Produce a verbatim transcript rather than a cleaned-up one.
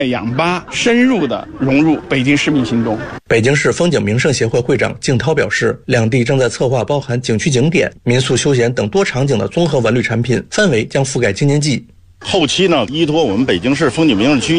氧吧深入地融入北京市民心中。 北京市风景名胜协会会长景涛表示，两地正在策划包含景区景点、民宿休闲等多场景的综合文旅产品，范围将覆盖京津冀。 后期呢，依托我们北京市风景名胜区